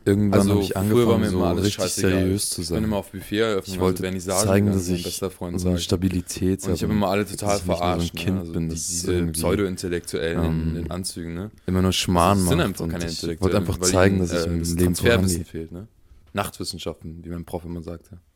irgendwann habe ich früher war angefangen, mir so immer alles richtig scheißegal. seriös zu Ich bin sein. immer auf Buffet eröffnet, Ich wollte zeigen, dass mein ich bester Freund so eine sagt. Stabilität Und ich habe habe. immer alle total dass ich nicht nur so ein verarscht, Kind ne? Also bin, das diese irgendwie, Pseudo-Intellektuellen in ähm, Anzügen, ne? immer nur Schmarrn Also, es sind macht. einfach Und keine ich wollte Intellektuellen, einfach weil zeigen, ihnen dass ich im das Leben Transferwissen vorangehe. fehlt, ne? Nachtwissenschaften, wie mein Prof immer sagte.